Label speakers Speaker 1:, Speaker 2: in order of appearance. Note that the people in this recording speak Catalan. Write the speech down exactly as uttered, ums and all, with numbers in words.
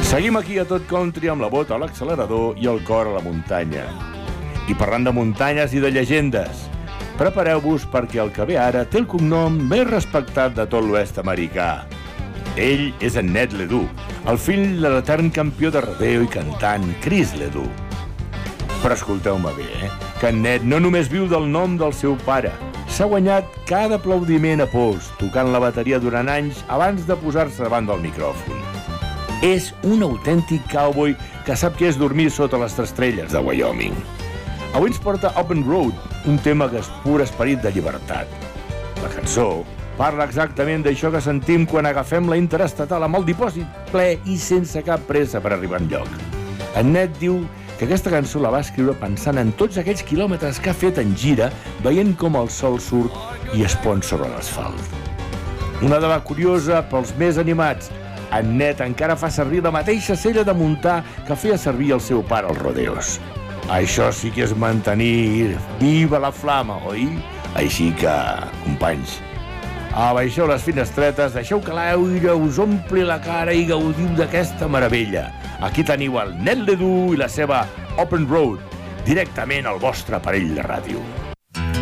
Speaker 1: Seguim aquí a Tot Country amb la bota a l'accelerador i el cor a la muntanya. I parlant de muntanyes i de llegendes, prepareu-vos perquè el que ve ara té el cognom més respectat de tot l'oest americà. Ell és en Ned Ledoux, el fill de l'etern campió de rodeo i cantant Chris Ledoux. Però escolteu-me bé, eh? que en Ned no només viu del nom del seu pare, s'ha guanyat cada aplaudiment a pols, tocant la bateria durant anys abans de posar-se davant del micròfon. És un autèntic cowboy que sap què és dormir sota les estrelles de Wyoming. Avui ens porta Open Road, un tema que és pur esperit de llibertat. La cançó parla exactament d'això que sentim quan agafem la interestatal amb el dipòsit ple i sense cap pressa per arribar enlloc. En Ned diu que aquesta cançó la va escriure pensant en tots aquells quilòmetres que ha fet en gira, veient com el sol surt i es pon sobre l'asfalt. Una dada curiosa pels més animats, en Ned encara fa servir la mateixa sella de muntar que feia servir el seu pare als rodeos. Això sí que és mantenir viva la flama, oi? Així que, companys, abaixeu les finestretes, deixeu que l'aire us ompli la cara i gaudiu d'aquesta meravella. Aquí teniu el Ned Ledoux i la seva Open Road, directament al vostre aparell de ràdio.